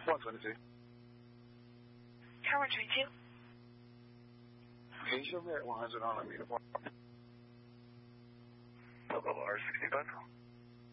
122. Tower 22. Okay, Chevrolet 100 on a meter. Level R65.